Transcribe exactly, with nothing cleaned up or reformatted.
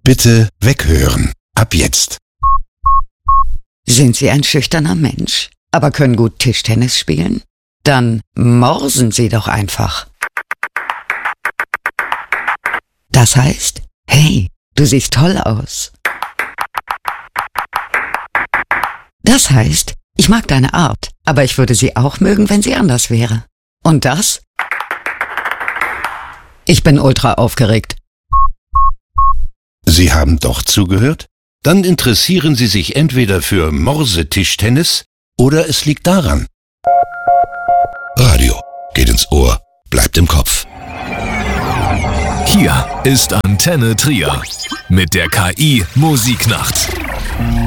Bitte weghören. Ab jetzt. Sind Sie ein schüchterner Mensch, aber können gut Tischtennis spielen? Dann morsen Sie doch einfach. Das heißt, hey, du siehst toll aus. Das heißt, ich mag deine Art, aber ich würde sie auch mögen, wenn sie anders wäre. Und das? Ich bin ultra aufgeregt. Sie haben doch zugehört? Dann interessieren Sie sich entweder für Morsetischtennis oder es liegt daran. Radio geht ins Ohr, bleibt im Kopf. Hier ist Antenne Trier mit der K I Musiknacht.